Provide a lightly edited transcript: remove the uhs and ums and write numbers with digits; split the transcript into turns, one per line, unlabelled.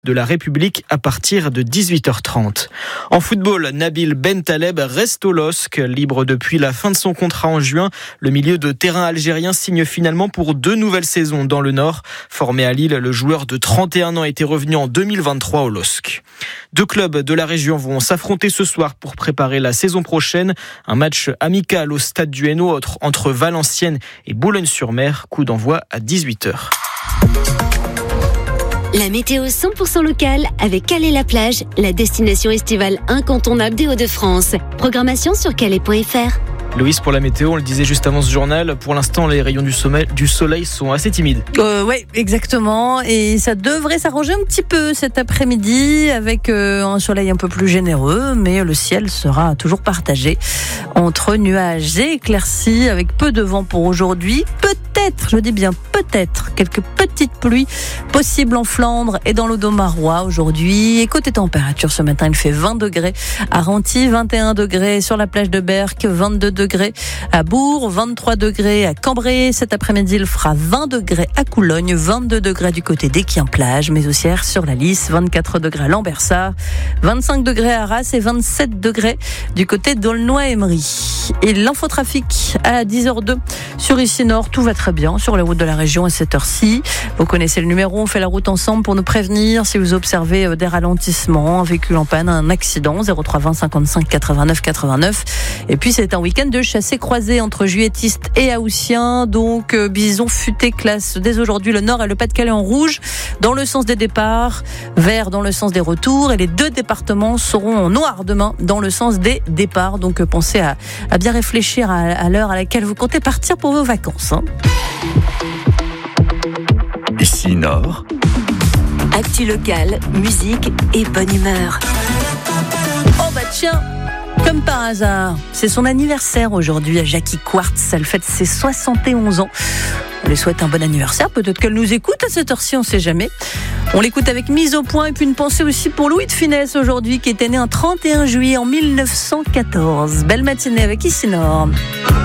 de la République à partir de 18h30. En football, Nabil Bentaleb reste au LOSC. Libre depuis la fin de son contrat en juin, le milieu de terrain algérien signe finalement pour 2 nouvelles saisons dans le Nord. Formé à Lille, le joueur de 31 ans était revenu en 2023 au LOSC. 2 clubs de la région vont s'affronter ce soir pour préparer la saison prochaine. Un match amical au stade du Hainaut entre Valenciennes et Boulogne-sur-Mer. Coup d'envoi à 18h.
La météo 100% locale avec Calais-la-Plage, la destination estivale incontournable des Hauts-de-France. Programmation sur calais.fr.
Loïs, pour la météo, on le disait juste avant ce journal, pour l'instant les rayons du soleil sont assez timides.
Oui, exactement, et ça devrait s'arranger un petit peu cet après-midi avec un soleil un peu plus généreux, mais le ciel sera toujours partagé entre nuages et éclaircies avec peu de vent pour aujourd'hui. Peut-être, je dis bien peut-être, quelques petites pluies possibles en Flandre et dans l'Audomarois aujourd'hui. Et côté température, ce matin, il fait 20 degrés à Renty, 21 degrés sur la plage de Berck, 22 degrés à Bourg, 23 degrés à Cambrai. Cet après-midi, il fera 20 degrés à Coulogne, 22 degrés du côté d'Équien-Plage, mais aussi sur la Lys, 24 degrés à Lambersart, 25 degrés à Arras et 27 degrés du côté d'Aulnoy-Emery. Et l'infotrafic à 10h02 sur Ici Nord, tout va très bien sur les routes de la région à cette heure-ci. Vous connaissez le numéro, on fait la route ensemble pour nous prévenir si vous observez des ralentissements, un véhicule en panne, un accident, 03 20 55 89 89. Et puis c'est un week-end de chassés-croisés entre juilletistes et haussiens, donc Bison Futé classe dès aujourd'hui le Nord et le Pas-de-Calais en rouge dans le sens des départs, vert dans le sens des retours, et les 2 départements seront en noir demain dans le sens des départs. Donc pensez à bien réfléchir à l'heure à laquelle vous comptez partir pour vos vacances.
Ici Nord.
Actu locale, musique et bonne humeur.
Oh bah tiens, comme par hasard, c'est son anniversaire aujourd'hui à Jackie Quartz. Elle fête ses 71 ans. On lui souhaite un bon anniversaire. Peut-être qu'elle nous écoute à cette heure-ci, on ne sait jamais. On l'écoute avec Mise au point et puis une pensée aussi pour Louis de Funès aujourd'hui qui était né un 31 juillet en 1914. Belle matinée avec Ici Nord.